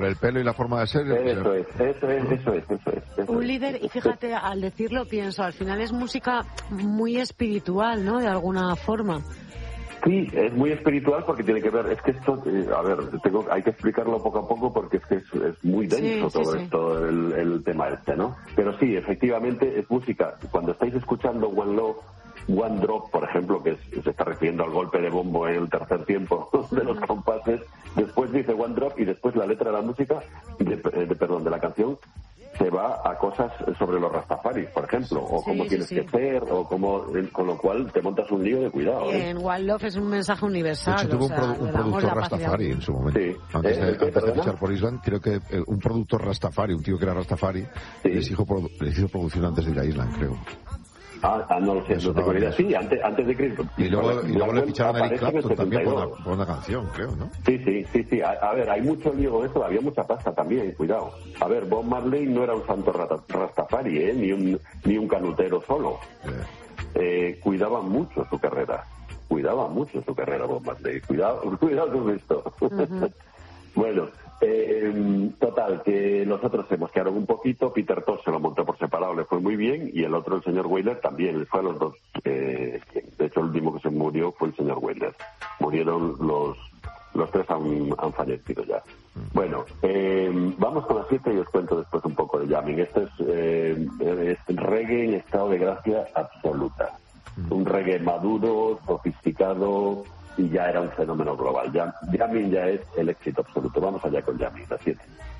por el pelo y la forma de ser. Eso es. Un líder, y fíjate, al decirlo pienso, al final es música muy espiritual, ¿no? De alguna forma. Sí, es muy espiritual porque tiene que ver, es que esto, hay que explicarlo poco a poco porque es que es muy denso esto, el tema este, ¿no? Pero sí, efectivamente es música. Cuando estáis escuchando One Love, One Drop, por ejemplo, que se está refiriendo al golpe de bombo en el tercer tiempo de los compases, después dice One Drop y después la letra de la música, de la canción, se va a cosas sobre los rastafaris, por ejemplo, o cómo tienes que ser, o cómo, con lo cual te montas un lío de cuidado. En One Love es un mensaje universal. De hecho, tuvo un productor rastafari en su momento. Sí. Antes de fichar por Island, creo que un productor rastafari, un tío que era rastafari, les hizo producción antes de ir a Island, creo. No lo sé, no tengo idea. Sí, antes de Chris. Y luego le ficharon a Eric Clapton también por una canción, creo, ¿no? Sí. A ver, hay mucho lío con esto, había mucha pasta también, cuidado. A ver, Bob Marley no era un santo rastafari, ni un canutero solo. Cuidaba mucho su carrera. Bob Marley. Cuidado con esto. Bueno, total, que los otros se mosquearon un poquito. Peter Tosh se lo montó por separado, le fue muy bien, y el otro, el señor Wailer, también, le fue a los dos. De hecho, el último que se murió fue el señor Wailer. Murieron los tres, han fallecido ya. Bueno, vamos con las 7 y os cuento después un poco de jamming. Esto es reggae en estado de gracia absoluta. Un reggae maduro, sofisticado, y ya era un fenómeno global. Jamming ya es el éxito absoluto. Vamos allá con jamming, las 7.